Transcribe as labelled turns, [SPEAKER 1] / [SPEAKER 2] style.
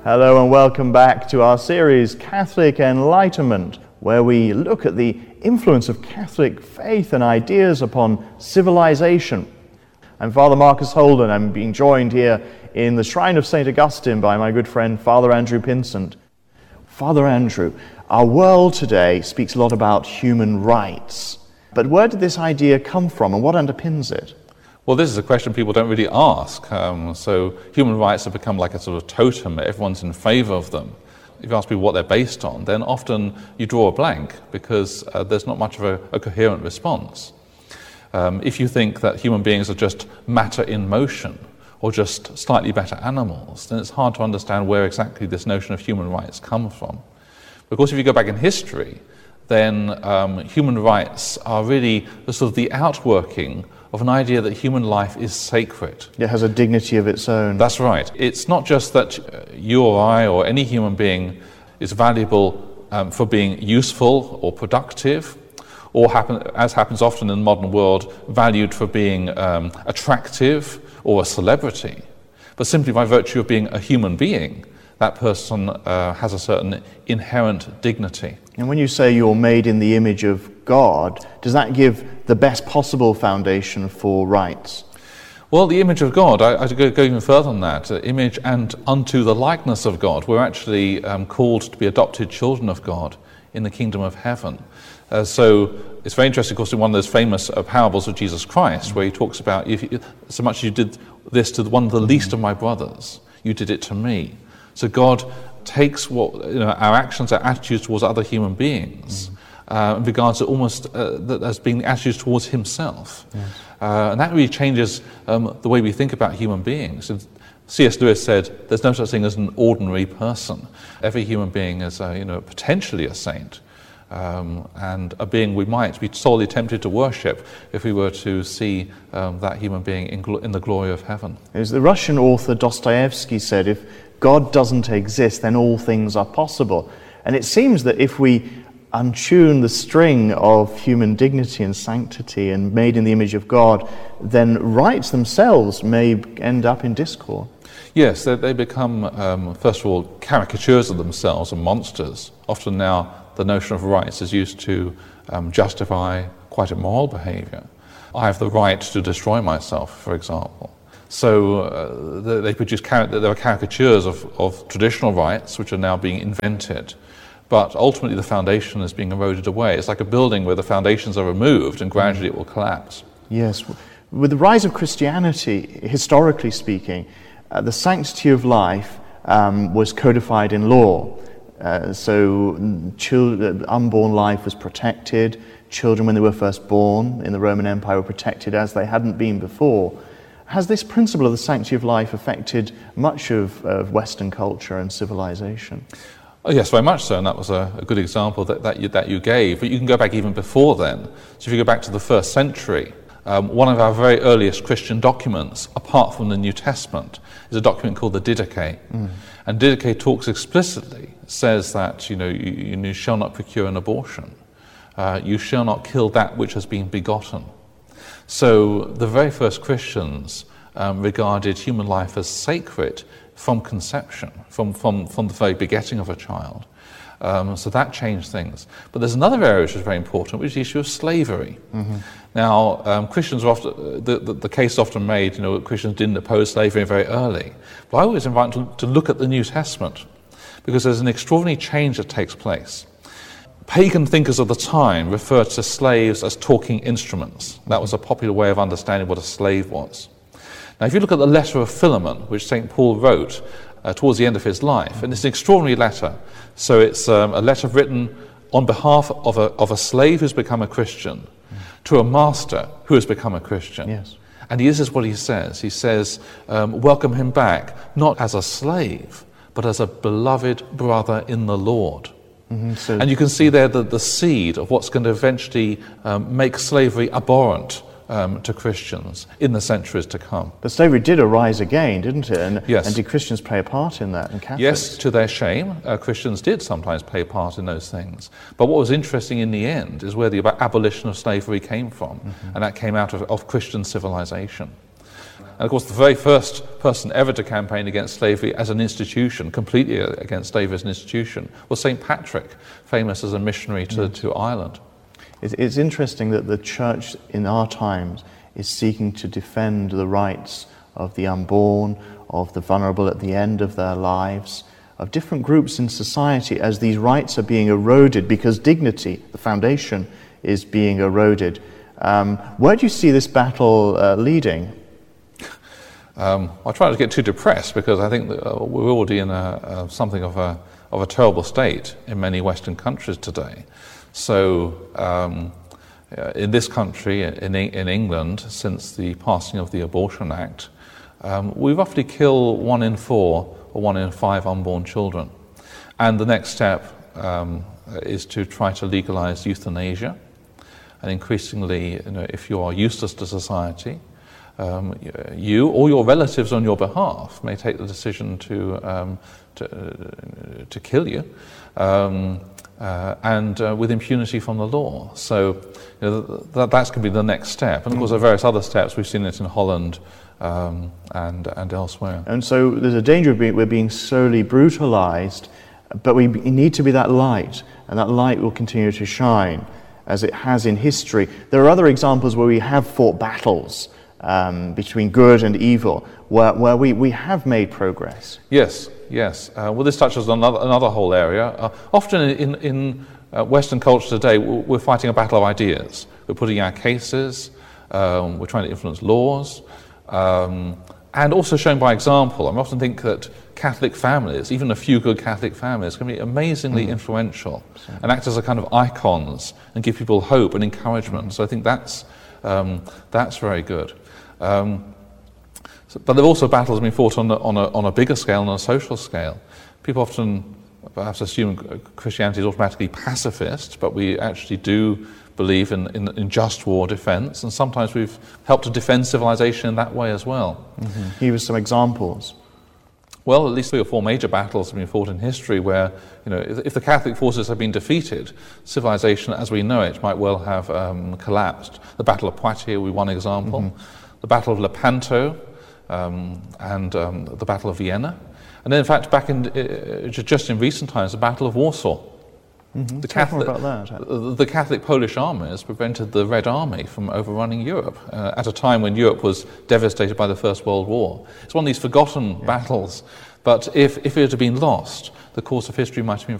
[SPEAKER 1] Hello and welcome back to our series Catholic Enlightenment, where we look at the influence of Catholic faith and ideas upon civilization. I'm Father Marcus Holden. I'm being joined here in the Shrine of St. Augustine by my good friend Father Andrew Pinsent. Father Andrew, our world today speaks a lot about human rights, but where did this idea come from and what underpins it?
[SPEAKER 2] Well, this is a question people don't really ask. So human rights have become like a sort of totem. Everyone's in favour of them. If you ask people what they're based on, then often you draw a blank because there's not much of a coherent response. If you think that human beings are just matter in motion or just slightly better animals, then it's hard to understand where exactly this notion of human rights comes from. Of course, if you go back in history, then human rights are really the sort of the outworking of an idea that human life is sacred.
[SPEAKER 1] It has a dignity of its own.
[SPEAKER 2] That's right. It's not just that you or I or any human being is valuable for being useful or productive, or as happens often in the modern world, valued for being attractive or a celebrity, but simply by virtue of being a human being, that person has a certain inherent dignity.
[SPEAKER 1] And when you say you're made in the image of God, does that give the best possible foundation for rights?
[SPEAKER 2] Well, the image of God, I'd go even further than that, image and unto the likeness of God. We're actually called to be adopted children of God in the kingdom of heaven. So it's very interesting, of course, in one of those famous parables of Jesus Christ, where he talks about, so much as you did this to one of the least of my brothers, you did it to me. So God takes our actions, our attitudes towards other human beings, and regards it almost as being attitudes towards himself. Yes. And that really changes the way we think about human beings. And C.S. Lewis said, there's no such thing as an ordinary person. Every human being is potentially a saint, and a being we might be sorely tempted to worship if we were to see that human being in the glory of heaven.
[SPEAKER 1] As the Russian author Dostoevsky said, if God doesn't exist, then all things are possible. And it seems that if we untune the string of human dignity and sanctity and made in the image of God, then rights themselves may end up in discord.
[SPEAKER 2] Yes, they become, first of all, caricatures of themselves and monsters. Often now the notion of rights is used to justify quite immoral behavior. I have the right to destroy myself, for example. So they produce there are caricatures of traditional rights which are now being invented, but ultimately the foundation is being eroded away. It's like a building where the foundations are removed and gradually it will collapse.
[SPEAKER 1] Yes. With the rise of Christianity, historically speaking, the sanctity of life was codified in law. So unborn life was protected. Children, when they were first born in the Roman Empire, were protected as they hadn't been before. Has this principle of the sanctity of life affected much of Western culture and civilization?
[SPEAKER 2] Oh, yes, very much so, and that was a good example that you gave. But you can go back even before then. So if you go back to the first century, one of our very earliest Christian documents, apart from the New Testament, is a document called the Didache. And Didache talks explicitly, says that you shall not procure an abortion. You shall not kill that which has been begotten. So the very first Christians regarded human life as sacred from conception, from the very begetting of a child. So that changed things. But there's another area which is very important, which is the issue of slavery. Now, Christians are often, the case is often made, Christians didn't oppose slavery very early. But I always invite them to look at the New Testament, because there's an extraordinary change that takes place. Pagan thinkers of the time referred to slaves as talking instruments. That was a popular way of understanding what a slave was. Now, if you look at the letter of Philemon, which St. Paul wrote towards the end of his life, and it's an extraordinary letter. So it's a letter written on behalf of a slave who's become a Christian to a master who has become a Christian.
[SPEAKER 1] Yes.
[SPEAKER 2] And this is what he says. He says, welcome him back, not as a slave, but as a beloved brother in the Lord. And you can see there the seed of what's going to eventually make slavery abhorrent to Christians in the centuries to come.
[SPEAKER 1] But slavery did arise again, didn't it? And,
[SPEAKER 2] yes.
[SPEAKER 1] And did Christians play a part in that, and Catholics?
[SPEAKER 2] Yes, to their shame, Christians did sometimes play a part in those things. But what was interesting in the end is where the abolition of slavery came from, and that came out of Christian civilization. And of course, the very first person ever to campaign against slavery as an institution, completely against slavery as an institution, was St. Patrick, famous as a missionary to Ireland.
[SPEAKER 1] It's interesting that the church in our times is seeking to defend the rights of the unborn, of the vulnerable at the end of their lives, of different groups in society as these rights are being eroded because dignity, the foundation, is being eroded. Where do you see this battle leading?
[SPEAKER 2] I try not to get too depressed because I think that we're already in something of a terrible state in many Western countries today. So in this country, in England, since the passing of the Abortion Act, we roughly kill 1 in 4 or 1 in 5 unborn children. And the next step is to try to legalize euthanasia. And increasingly, if you are useless to society, you or your relatives on your behalf may take the decision to kill you, and with impunity from the law. So that's going to be the next step. And of course, there are various other steps. We've seen it in Holland and elsewhere.
[SPEAKER 1] And so there's a danger of we're being slowly brutalized, but we need to be that light, and that light will continue to shine as it has in history. There are other examples where we have fought battles between good and evil, where we have made progress.
[SPEAKER 2] Yes. Well, this touches on another whole area. Often in Western culture today, we're fighting a battle of ideas. We're putting our cases, we're trying to influence laws, and also showing by example. I often think that Catholic families, even a few good Catholic families, can be amazingly influential and act as a kind of icons and give people hope and encouragement. So I think that's very good. But there are also battles being fought on a bigger scale, on a social scale. People often perhaps assume Christianity is automatically pacifist, but we actually do believe in just war defense, and sometimes we've helped to defend civilization in that way as well.
[SPEAKER 1] Mm-hmm. Give us some examples.
[SPEAKER 2] Well, at least 3 or 4 major battles have been fought in history where, if the Catholic forces have been defeated, civilization as we know it might well have collapsed. The Battle of Poitiers will be one example. Mm-hmm. The Battle of Lepanto, and the Battle of Vienna. And then, in fact, back in just in recent times, the Battle of Warsaw.
[SPEAKER 1] Mm-hmm. Tell more about that.
[SPEAKER 2] The Catholic Polish armies prevented the Red Army from overrunning Europe at a time when Europe was devastated by the First World War. It's one of these forgotten battles, but if it had been lost, the course of history might have been